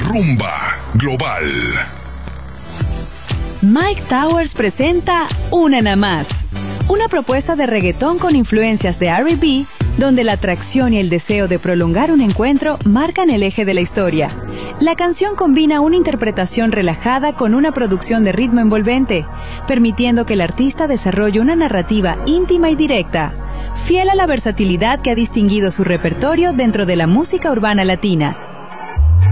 Rumba Global. Myke Towers presenta Una Nada Más, una propuesta de reggaetón con influencias de R&B, donde la atracción y el deseo de prolongar un encuentro marcan el eje de la historia. La canción combina una interpretación relajada con una producción de ritmo envolvente, permitiendo que el artista desarrolle una narrativa íntima y directa, fiel a la versatilidad que ha distinguido su repertorio dentro de la música urbana latina.